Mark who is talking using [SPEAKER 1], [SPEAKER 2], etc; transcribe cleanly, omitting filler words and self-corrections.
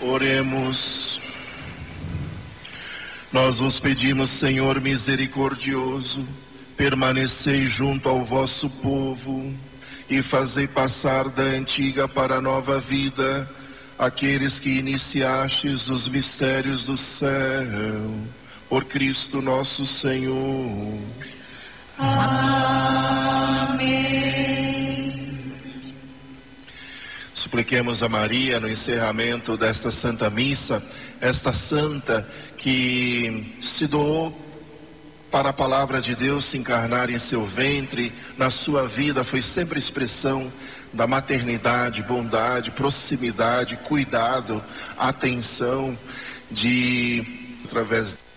[SPEAKER 1] Oremos. Nós vos pedimos, Senhor misericordioso, permanecei junto ao vosso povo e fazei passar da antiga para a nova vida aqueles que iniciastes os mistérios do céu, por Cristo nosso Senhor.
[SPEAKER 2] Amém.
[SPEAKER 1] Supliquemos a Maria no encerramento desta Santa Missa, esta santa que se doou para a palavra de Deus se encarnar em seu ventre. Na sua vida foi sempre expressão da maternidade, bondade, proximidade, cuidado, atenção, através